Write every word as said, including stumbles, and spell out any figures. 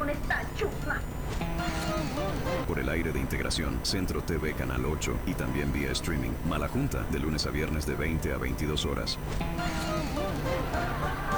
está chupa. Por el aire de integración, Centro T V Canal ocho y también vía streaming. Mala Junta, de lunes a viernes de veinte a veintidós horas.